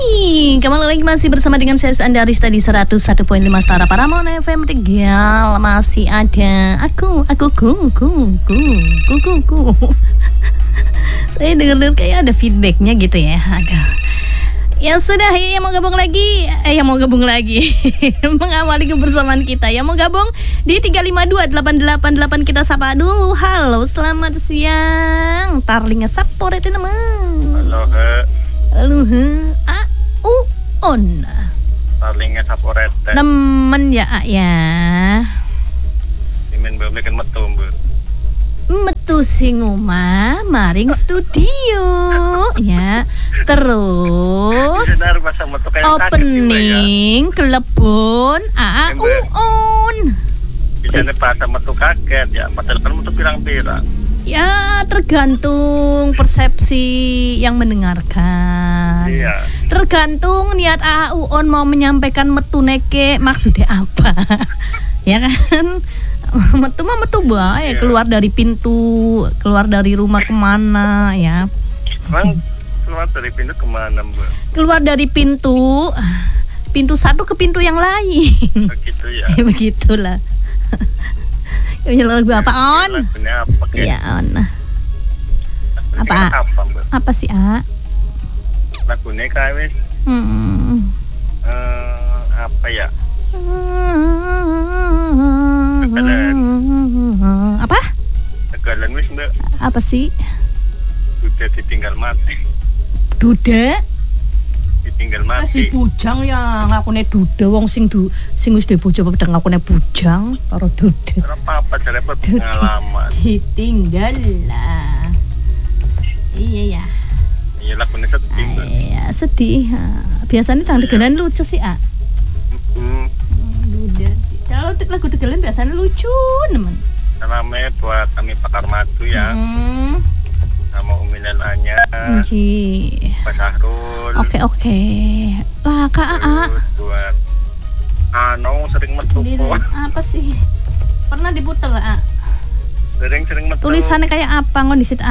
Hai, kembali lagi masih bersama dengan saya Anda Arista di 101.5 Suara Paramount FM Tegal. Masih ada aku. Saya dengar kayak ada feedbacknya gitu ya. Aduh. Ya sudah, yang mau gabung lagi mengawali kebersamaan kita. Yang mau gabung di 3528888 kita sapa dulu. Halo, selamat siang. Tarlinga sapore teman. Halo, on. Tarlinga sapore. Nemen ya, Dimen belum kan metu sing omah maring studio ya. Terus opening kelebon on. Bisa pas metu kaget ya, padahal kan metu pirang-pirang. Ya tergantung persepsi yang mendengarkan. Iya. Tergantung niat on mau menyampaikan metu neke maksudnya apa. Ya kan? Metu baik, keluar dari pintu, keluar dari rumah kemana ya? Emang keluar dari pintu kemana, Mbak? Keluar dari pintu satu ke pintu yang lain. Begitu ya. Begitulah. Ini lagu apa on? Lagunya apa? Iya on. Apa? Mbak? Apa sih Lagunya kayak apa ya? Apa? Tegalan wis, Mbak. Apa sih? Duda ditinggal mati. Duda? Ditinggal mati. Si bujang ya ngakune duda wong sing wis duwe bojo padha ngakune bujang karo duda. Ora apa-apa jare pengalaman. Ditinggal lah. Iya ya. Iya lagunya sedih. Iya, sedih. Biasanya tang tegelan lucu sih, Duda. Kalau lagu tegelan biasanya lucu, teman. Namanya buat kami Pakar Madu ya. Sama Umi Lelanya. Pak Sahrul. Oke. Lah Kak Terus buat sering metu. Apa sih? Pernah diputer, Sering metu. Tulisannya kayak apa ngon di situ,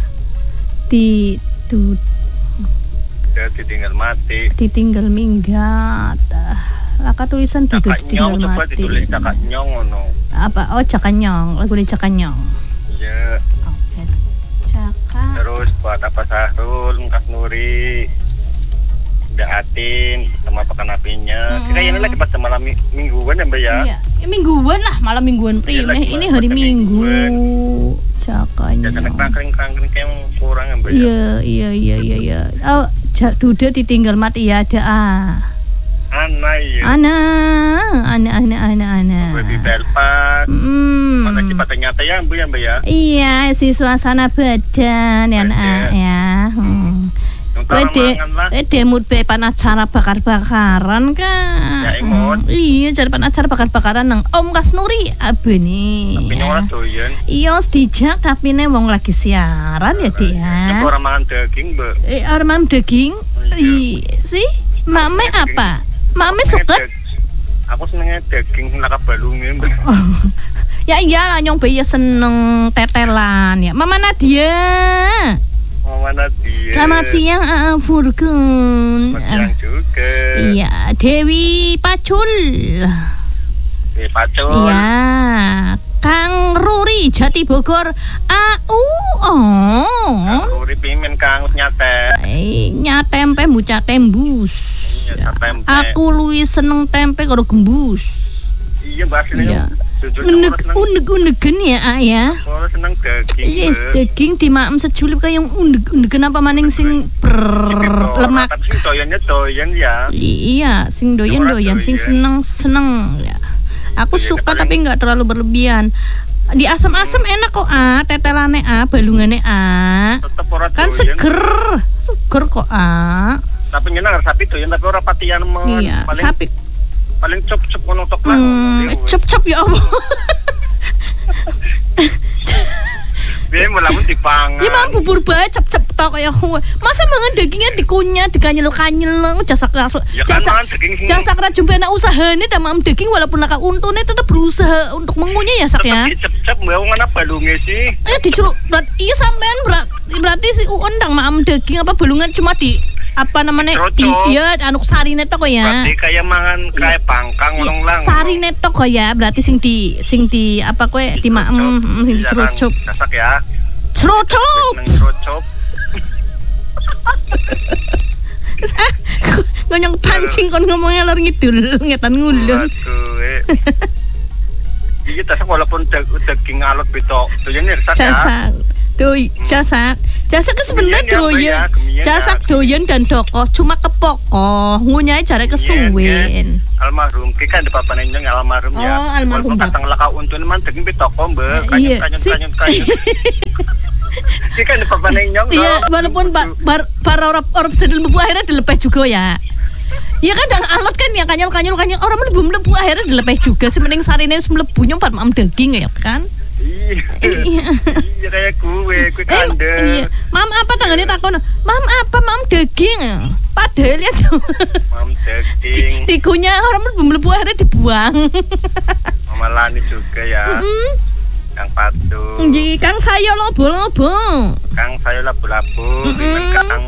Ditinggal mati. Ditinggal minggat. Laka tulisan duda ditinggal mati. Coba ditulis Cakak Nyong ngono. Apa? Oh, Cakak Nyong. Lagu di Cakak Nyong. Iya. Oke. Cakak. Terus buat apa Sahrul, Ngkas Nuri, Nda Atin, sama pekan apinya. Kayaknya lagi pas malam mingguan ya, Mbak ya? Iya. Mingguan lah, malam mingguan prime. Ini hari Minggu. Cakak Nyong. Jangan krangkring kayak kurang ya, Mbak ya? Iya. Oh, duda ditinggal mati ya ada Ana. Berarti telepon. Mana kita nyata ya, Mbak ya? Iya, si suasana badan ya, ya. Wede mood be pan acara bakar-bakaran kan. Ya imut. Iya, jadi pan acara bakar-bakaran nang Om Kasnuri abene. Tapi ora doyan. Iya, dijak tapi ne wong lagi siaran ya, Dik ya. Ora mangan daging, Mbak. Ora mangan daging. Sih, mame apa? Mame suka. Aku senengnya daging laka balungnya, Mbak. Ya iyalah nyong bayi seneng tetelan ya. Mama Nadia. Selamat siang, Furgun. Siang juga. Iya, Dewi Pacul. Iya, Kang Ruri Jati Bogor. Kang Ruri pimen Kang nyate. Nyatempe buca tembus. Iya, tempe. Aku luwih seneng tempe karo gembus. Iya, bahasanya. Unek-unegen ya, Oh, seneng daging. Yes, daging dimaem sejulip kayak unegen apa maning sing lemak. Tapi sing doyan ya. Iya, sing doyan, sing seneng ya. Aku suka tapi nggak terlalu berlebihan. Di asam-asam enak kok, tetelane balungane kan seger kok. Tapi nyenang sapi tuh, tapi ora patian iya, sapi. Paling cop-cop ngono tok lah. Cop-cop ya Allah. Biar melamun dipangan. Ya mang bubur bae cep-cep tok kaya masa mangan dagingnya dikunyah, diganyel-kanyel, jasak jumpa usahane ta mam daging walaupun naka untune tetap berusaha untuk mengunyah ya sak ya. Cep-cep bae mana balunge sih. Diceluk iya sampean berarti si undang mam daging apa balungan cuma apa namanya iya anu sarine tok ya. Berarti kayak mangan kayak pangkang ngono lang. Sarine tok ya, berarti sing di apa kowe dimaem dicerucup. Masak ya. Cerucup. Ngonyong pancing kon ngomongnya lor ngidul ngetan ngulun. Iya tasak walaupun daging alot betok doyan ya jasak jasak kan sebenarnya doyan jasak doyan dan doko cuma kepoko ngunyai jare kesuwen almarhum ki kan de papa nenyong almarhum ya almarhum katang laka untun man daging betok kombe kanyut ki kan de papa nenyong iya walaupun para orang sedel mlebu akhirnya dilepeh juga ya. Ya kadang alot kan ya kanyol orang mlebu akhirnya dilepeh juga sementing sarine wis mlebu nyompat mam daging ya kan. Iya kayak kue kandel. Iya. Mam apa tangannya takon? Mam apa? Mam daging. Padahal ya mam daging. Tikunya orang mlebu akhirnya dibuang. Mama Lani juga ya. Kang Patu. Nggih, Kang saya lobo-lobo. Kang saya labu-labu, Kang.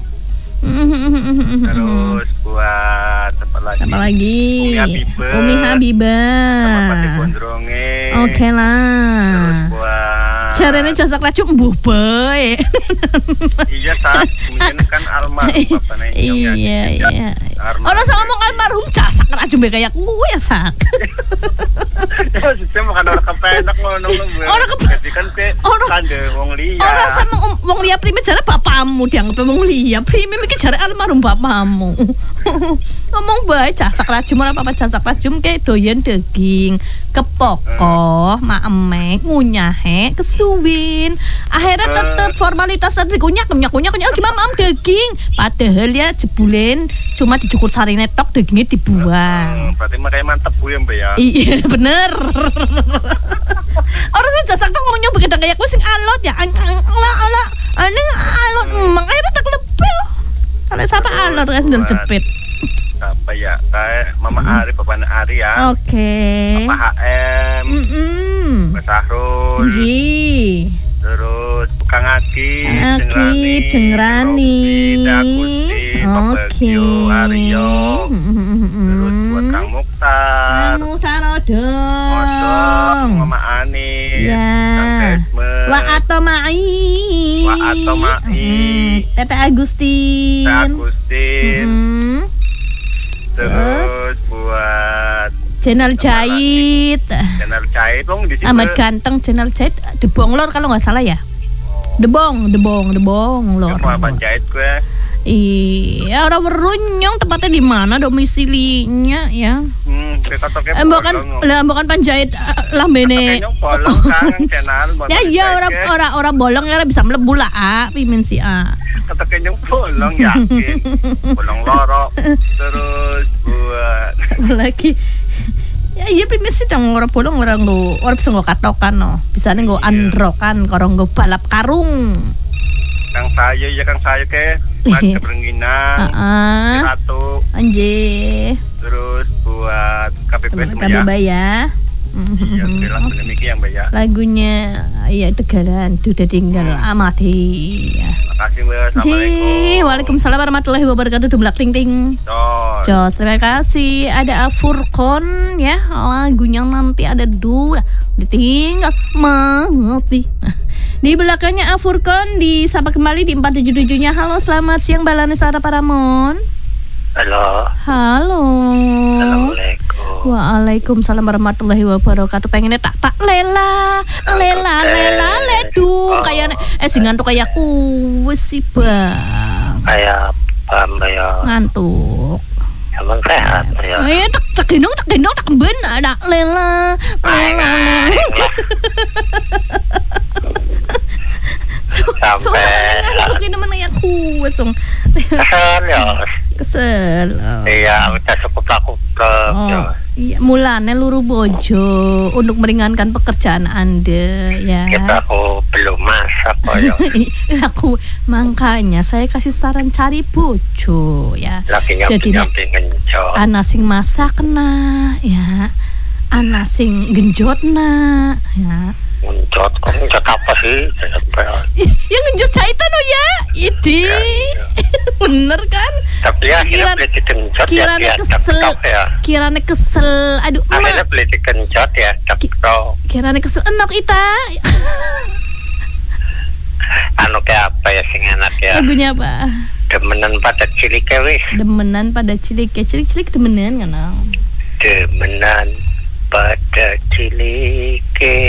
Terus buat apa lagi? Umi Habibah. Sama Pati Bondronge. Oke lah. Terus buat caranya jasak lacu mbuh bae. Iya saat kemudian kan almarhum Bapak Nenyong ya. Iya. Orang sama ngomong almarhum jasak lacu be kayak gue ya sak. Maksudnya makan orang kepenak ngono orang kan kande wong liya. Orang sama wong liya prime jare bapakmu dianggap wong liya prime iki jare almarhum bapakmu. Ngomong bae jasak lajum ora apa-apa jasak lajum ke doyan daging kepoko maemek ngunyahe kesuwin akhirnya tetep formalitas tadi kunyak gimana mam daging padahal ya jebulen cuma dicukur sarine tok dagingnya dibuang. Berarti makanya mantep bu ya mbak ya. Iya bener. Orang saya jasak tuh ngomongnya begitu kayak gue sing alot ya alot emang akhirnya tak lebih kalau siapa alot kan sendal jepit apa ya kayak Mama Ari Bapak Ari ya. Oke. Papa HM Mas Sahrul terus Kang Akib Cengrani Oke Aryo terus buat Kang Mukhtar Odong Mama Ani Kang Desmond Wa Atomai Tete Agustin terus buat Channel Jahit dong di sini. Amat ganteng Channel Jahit Debong lor kalau nggak salah ya. Debong lor. Apa Jahit gue? Iya, orang Werunyong tempatnya di mana domisilinya ya? Bukan Panjait lambene. Ya orang bolong ya bisa mlebu lah pimen si Kata kenyang bolong yakin. Bolong loro. Terus buat lagi ya iya primisi dong orang bolong orang bisa katokan no bisa nih androkan korong balap karung Kang saya ke Mas Keberenginang satu terus buat KPB ya iya bilang demikian mbak ya lagunya ya Tegalan udah tinggal amati ya makasih mbak assalamualaikum waalaikumsalam warahmatullahi wabarakatuh dumlak ting ting Jos terima kasih ada Afurkon ya lagunya nanti ada udah tinggal mati di belakangnya Afurkon disapa kembali di 477-nya. Halo selamat siang Balane Sarah Paramon. Halo. Assalamualaikum. Waalaikumsalam warahmatullahi wabarakatuh. Pengennya tak lela ledung kayak sing ngantuk kayak wes sih bang. Kayak apa ya? Ngantuk. Emang sehat ya. Tak gendong tak ben ada lela. Sampai ngantuk ini mana ya kusung. Kesel. Iya, udah cukup ya. Iya, mulane luru bojo untuk meringankan pekerjaan Anda ya. Aku belum masak kok ya. Aku makanya saya kasih saran cari bojo ya. Jadi ngenjot. Ana sing masak ya. Ana sing genjot ya. Ngenjot apa sih? Ya ngenjot jahitan ya. Idi. Bener kan? Tapi akhirnya beli digenjot ya. Kirane kesel. Aduh, akhirnya beli digenjot ya, cetok. Kirane kesel enok ita. Anu kayak apa ya sing enak ya? Lagunya apa? Demenan pada cilik wis. Demenan pada cilik demenan kan? Demenan pada cilik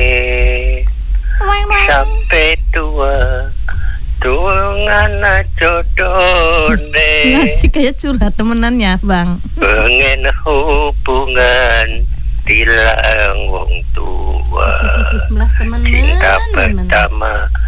sampai tua ngana jodone. Ngasih kayak curhat temenannya bang. Pengen hubungan tilang wong tua. Melas temenan. Cinta pertama